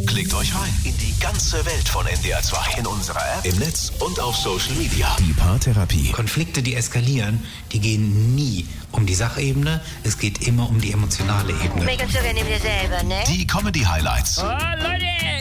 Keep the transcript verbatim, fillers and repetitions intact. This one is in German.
Klickt euch rein in die ganze Welt von N D R zwei. In unserer App, im Netz und auf Social Media. Die Paartherapie. Konflikte, die eskalieren, die gehen nie um die Sachebene. Es geht immer um die emotionale Ebene. Megan, so neben dir selber, ne? Die Comedy-Highlights. Oh, Leute,